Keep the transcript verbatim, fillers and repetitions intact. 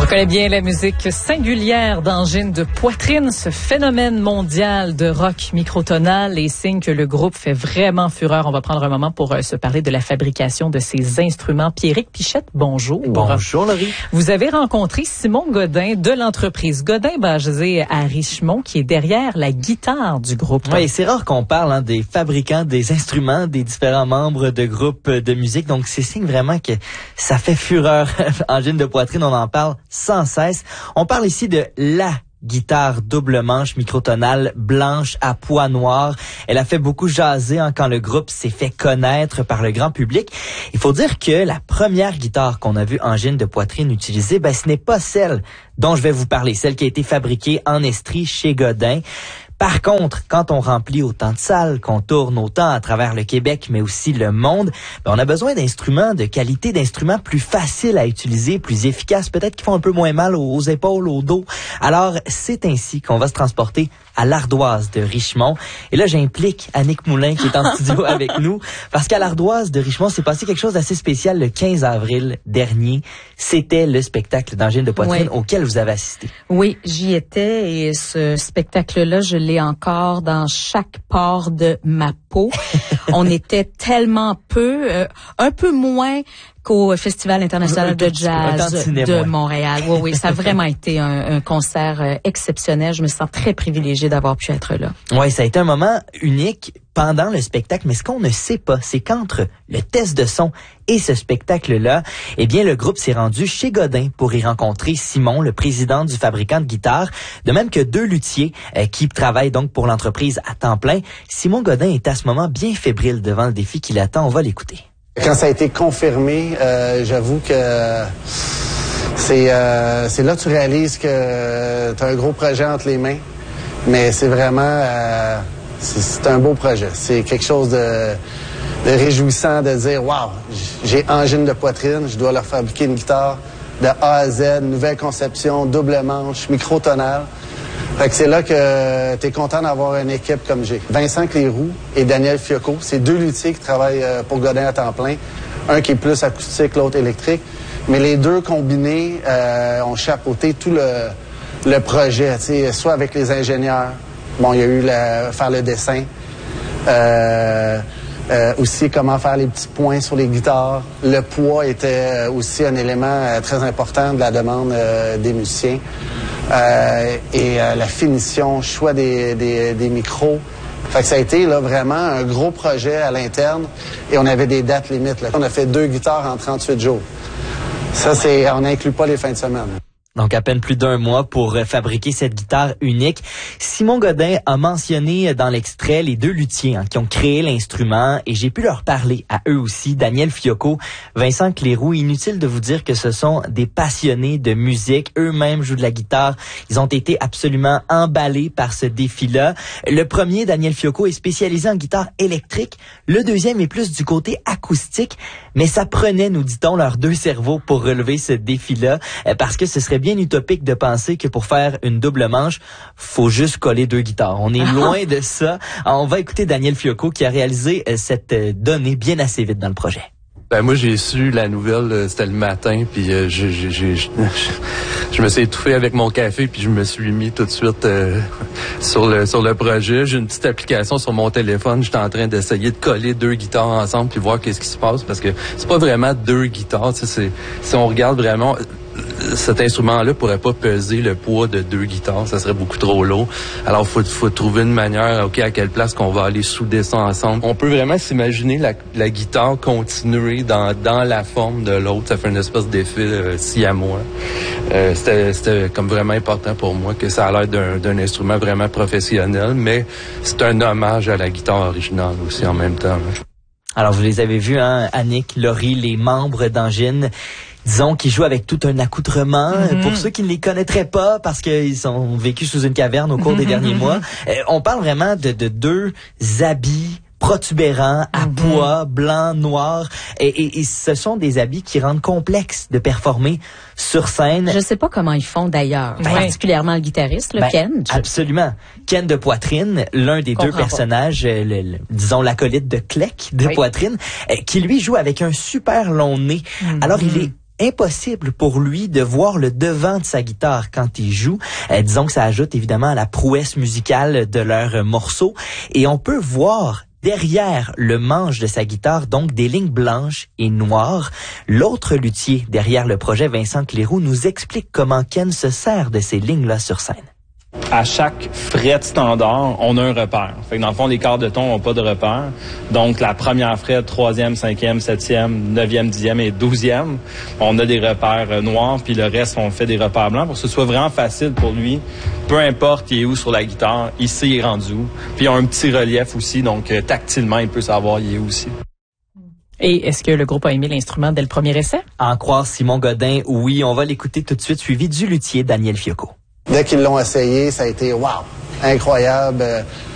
connaît bien la musique singulière d'angine de poitrine, ce phénomène mondial de rock microtonal et signe que le groupe fait vraiment fureur. On va prendre un moment pour euh, se parler de la fabrication de ces instruments. Pierrick Pichette, bonjour. Bonjour, Laurie. Vous avez rencontré Simon Godin de l'entreprise Godin basée à Richemont, qui est derrière la guitare du groupe. Oui, c'est rare qu'on parle hein, des fabricants des instruments, des différents membres de groupes de musique. Donc, c'est signe vraiment que ça fait fureur. Angine de poitrine, on en parle sans cesse. On parle ici de la guitare double manche microtonale blanche à pois noirs. Elle a fait beaucoup jaser hein, quand le groupe s'est fait connaître par le grand public. Il faut dire que la première guitare qu'on a vue Angine de poitrine utiliser, ben, ce n'est pas celle dont je vais vous parler, celle qui a été fabriquée en Estrie chez Godin. Par contre, quand on remplit autant de salles, qu'on tourne autant à travers le Québec, mais aussi le monde, ben on a besoin d'instruments de qualité, d'instruments plus faciles à utiliser, plus efficaces, peut-être qui font un peu moins mal aux épaules, au dos. Alors, c'est ainsi qu'on va se transporter à l'Ardoise de Richemont. Et là, j'implique Annick Moulin qui est en studio avec nous, parce qu'à l'Ardoise de Richemont, s'est passé quelque chose d'assez spécial le quinze avril dernier. C'était le spectacle d'Angine de poitrine oui. auquel vous avez assisté. Oui, j'y étais et ce spectacle-là, je l'ai encore dans chaque pore de ma peau. On était tellement peu, euh, un peu moins qu'au Festival international de jazz de Montréal. Oui, oui, ça a vraiment été un, un concert euh, exceptionnel. Je me sens très privilégiée d'avoir pu être là. Oui, ça a été un moment unique pendant le spectacle, mais ce qu'on ne sait pas, c'est qu'entre le test de son et ce spectacle-là, eh bien, le groupe s'est rendu chez Godin pour y rencontrer Simon, le président du fabricant de guitare, de même que deux luthiers euh, qui travaillent donc pour l'entreprise à temps plein. Simon Godin est à ce moment bien fébrile devant le défi qui l'attend. On va l'écouter. Quand ça a été confirmé, euh, j'avoue que c'est euh, c'est là que tu réalises que tu as un gros projet entre les mains, mais c'est vraiment euh, c'est, c'est un beau projet. C'est quelque chose de, de réjouissant de dire « Wow, j'ai Angine de poitrine, je dois leur fabriquer une guitare de A à Z, nouvelle conception, double manche, microtonale. » Fait que c'est là que tu es content d'avoir une équipe comme j'ai. Vincent Cléroux et Daniel Fiocco, c'est deux luthiers qui travaillent pour Godin à temps plein. Un qui est plus acoustique, l'autre électrique. Mais les deux combinés euh, ont chapeauté tout le, le projet, soit avec les ingénieurs. Bon, il y a eu la, faire le dessin. Euh, euh, aussi, comment faire les petits points sur les guitares. Le poids était aussi un élément euh, très important de la demande euh, des musiciens. Euh, et euh, la finition, choix des, des, des micros. Fait que ça a été là, vraiment un gros projet à l'interne et on avait des dates limites. Là. On a fait deux guitares en trente-huit jours. Ça, c'est, on n'inclut pas les fins de semaine. Donc, à peine plus d'un mois pour fabriquer cette guitare unique. Simon Godin a mentionné dans l'extrait les deux luthiers hein, qui ont créé l'instrument et j'ai pu leur parler à eux aussi, Daniel Fiocco, Vincent Cléroux. Inutile de vous dire que ce sont des passionnés de musique. Eux-mêmes jouent de la guitare. Ils ont été absolument emballés par ce défi-là. Le premier, Daniel Fiocco, est spécialisé en guitare électrique. Le deuxième est plus du côté acoustique. Mais ça prenait, nous dit-on, leurs deux cerveaux pour relever ce défi-là parce que ce serait bien bien utopique de penser que pour faire une double manche, faut juste coller deux guitares. On est loin de ça. Alors, on va écouter Daniel Fiocco qui a réalisé euh, cette euh, donnée bien assez vite dans le projet. Ben moi j'ai su la nouvelle, euh, c'était le matin, puis euh, je, je, je, je, je me suis étouffé avec mon café, puis je me suis mis tout de suite euh, sur le sur le projet. J'ai une petite application sur mon téléphone, j'étais en train d'essayer de coller deux guitares ensemble puis voir qu'est-ce qui se passe, parce que c'est pas vraiment deux guitares, tu sais, c'est, si on regarde vraiment, cet instrument-là pourrait pas peser le poids de deux guitares, ça serait beaucoup trop lourd. Alors faut faut trouver une manière, ok, à quelle place qu'on va aller souder ça ensemble. On peut vraiment s'imaginer la, la guitare continuer dans dans la forme de l'autre, ça fait une espèce d'effet euh, siamois. Euh, c'était c'était comme vraiment important pour moi que ça a l'air d'un d'un instrument vraiment professionnel, mais c'est un hommage à la guitare originale aussi en même temps. Hein. Alors vous les avez vus, hein, Annick, Laurie, les membres d'Angine. Disons qu'ils jouent avec tout un accoutrement. Mm-hmm. Pour ceux qui ne les connaîtraient pas, parce qu'ils ont vécu sous une caverne au cours des derniers mois, euh, on parle vraiment de, de deux habits protubérants, à mm-hmm. pois, blanc, noir. Et, et, et ce sont des habits qui rendent complexe de performer sur scène. Je sais pas comment ils font d'ailleurs, ben, particulièrement le guitariste, le ben, Ken. Absolument. Ken de Poitrine, l'un des deux personnages, le, le, disons l'acolyte de Clec de oui. Poitrine, euh, qui lui joue avec un super long nez. Mm-hmm. Alors il est impossible pour lui de voir le devant de sa guitare quand il joue. Euh, disons que ça ajoute évidemment à la prouesse musicale de leurs morceaux. Et on peut voir derrière le manche de sa guitare, donc des lignes blanches et noires. L'autre luthier derrière le projet, Vincent Cléroux, nous explique comment Ken se sert de ces lignes-là sur scène. À chaque fret standard, on a un repère. Fait que dans le fond, les quarts de ton n'ont pas de repère. Donc, la première fret, troisième, cinquième, septième, neuvième, dixième et douzième, on a des repères noirs, puis le reste, on fait des repères blancs pour que ce soit vraiment facile pour lui. Peu importe il est où sur la guitare, ici, il est rendu où. Puis, il y a un petit relief aussi, donc euh, tactilement, il peut savoir il est où aussi. Et est-ce que le groupe a aimé l'instrument dès le premier essai? À en croire Simon Godin, oui, on va l'écouter tout de suite, suivi du luthier Daniel Fiocco. Dès qu'ils l'ont essayé, ça a été wow, incroyable.